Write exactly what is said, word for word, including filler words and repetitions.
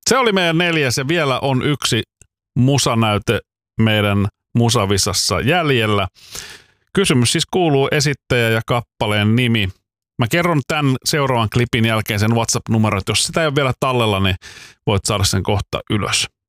Se oli meidän neljäs ja vielä on yksi musanäyte meidän musavisassa jäljellä. Kysymys siis kuuluu esittäjä ja kappaleen nimi. Mä kerron tämän seuraavan klipin jälkeen sen WhatsApp-numero, että jos sitä ei ole vielä tallella, niin voit saada sen kohta ylös.